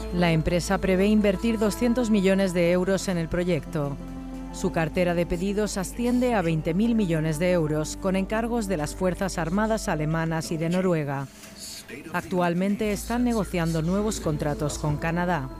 La empresa prevé invertir 200 millones de euros en el proyecto. Su cartera de pedidos asciende a 20.000 millones de euros, con encargos de las Fuerzas Armadas alemanas y de Noruega. Actualmente están negociando nuevos contratos con Canadá.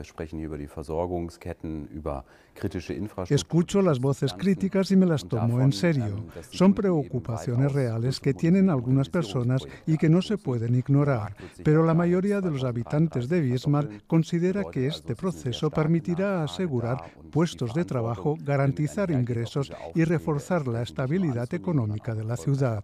Escucho las voces críticas y me las tomo en serio. Son preocupaciones reales que tienen algunas personas y que no se pueden ignorar, pero la mayoría de los habitantes de Wismar considera que este proceso permitirá asegurar puestos de trabajo, garantizar ingresos y reforzar la estabilidad económica de la ciudad.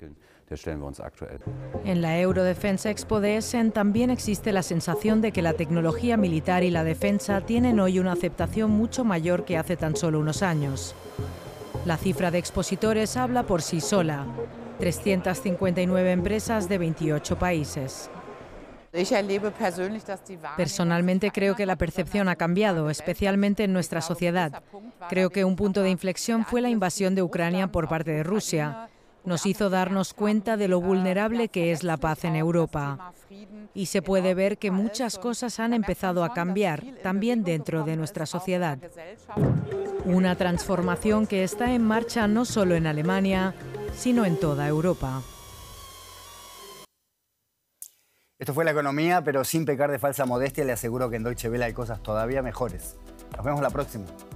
En la Eurodefense Expo de Essen también existe la sensación de que la tecnología militar y la defensa tienen hoy una aceptación mucho mayor que hace tan solo unos años. La cifra de expositores habla por sí sola: 359 empresas de 28 países. Personalmente creo que la percepción ha cambiado, especialmente en nuestra sociedad. Creo que un punto de inflexión fue la invasión de Ucrania por parte de Rusia. Nos hizo darnos cuenta de lo vulnerable que es la paz en Europa. Y se puede ver que muchas cosas han empezado a cambiar, también dentro de nuestra sociedad. Una transformación que está en marcha no solo en Alemania, sino en toda Europa. Esto fue La Economía, pero sin pecar de falsa modestia, le aseguro que en Deutsche Welle hay cosas todavía mejores. Nos vemos la próxima.